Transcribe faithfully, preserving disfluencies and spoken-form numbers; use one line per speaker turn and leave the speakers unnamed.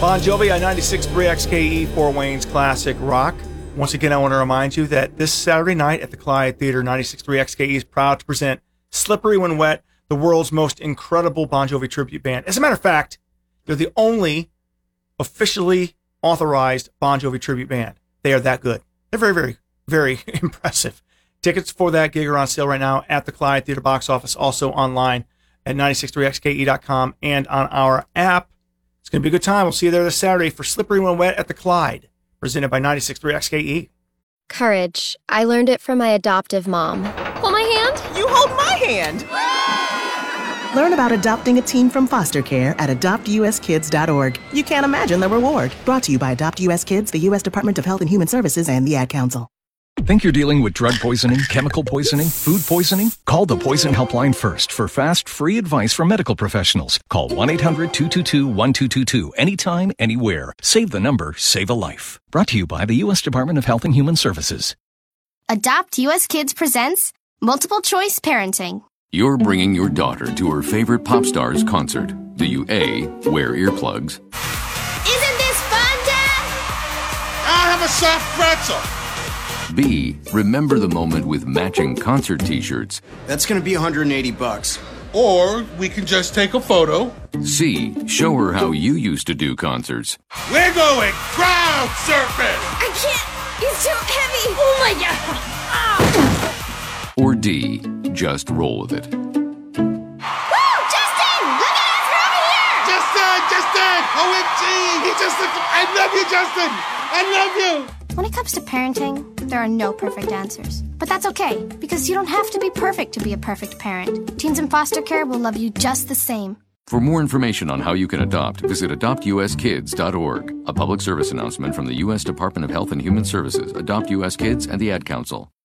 Bon Jovi on ninety-six point three X K E, Fort Wayne's Classic Rock. Once again, I want to remind you that this Saturday night at the Clyde Theater, ninety-six point three X K E is proud to present Slippery When Wet, the world's most incredible Bon Jovi tribute band. As a matter of fact, they're the only officially authorized Bon Jovi tribute band. They are that good. They're very, very, very impressive. Tickets for that gig are on sale right now at the Clyde Theater box office, also online at ninety-six point three X K E dot com and on our app. It's going to be a good time. We'll see you there this Saturday for Slippery When Wet at the Clyde, presented by ninety-six point three X K E.
Courage. I learned it from my adoptive mom.
Hold my hand.
You hold my hand.
Learn about adopting a teen from foster care at adopt u s kids dot org. You can't imagine the reward. Brought to you by Adopt U S Kids, the U S Department of Health and Human Services, and the Ad Council.
Think you're dealing with drug poisoning, chemical poisoning, food poisoning? Call the Poison Helpline first for fast, free advice from medical professionals. Call one eight hundred two two two one two two two anytime, anywhere. Save the number, save a life. Brought to you by the U S Department of Health and Human Services.
Adopt U S Kids presents Multiple Choice Parenting.
You're bringing your daughter to her favorite pop star's concert. Do you A, wear earplugs?
Isn't this fun, Dad?
I'll have a soft pretzel.
B, remember the moment with matching concert t-shirts.
That's going to be one hundred eighty bucks.
Or we can just take a photo.
C, show her how you used to do concerts.
We're going crowd surfing.
I can't. It's too heavy. Oh, my God. Ah.
Or D, just roll with it.
Woo! Justin! Look at us. We're over here.
Justin! Justin! O M G! He just... I love you, Justin! I love you!
When it comes to parenting, there are no perfect answers. But that's okay, because you don't have to be perfect to be a perfect parent. Teens in foster care will love you just the same.
For more information on how you can adopt, visit adopt u s kids dot org. A public service announcement from the U S Department of Health and Human Services, Adopt U S Kids, and the Ad Council.